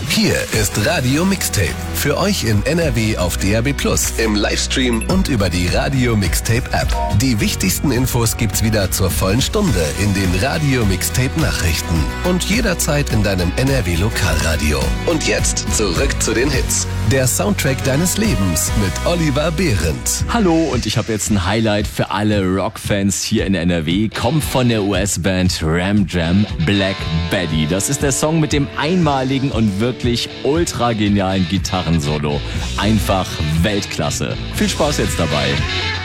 Hier ist Radio Mixtape. Für euch in NRW auf DAB+, im Livestream und über die Radio Mixtape App. Die wichtigsten Infos gibt's wieder zur vollen Stunde in den Radio Mixtape Nachrichten und jederzeit in deinem NRW Lokalradio. Und jetzt zurück zu den Hits. Der Soundtrack deines Lebens mit Oliver Behrendt. Hallo, und ich habe jetzt ein Highlight für alle Rockfans hier in NRW. Kommt von der US-Band Ram Jam, Black Betty. Das ist der Song mit dem einmaligen und wirklich ultra genialen Gitarrensolo. Einfach Weltklasse. Viel Spaß jetzt dabei.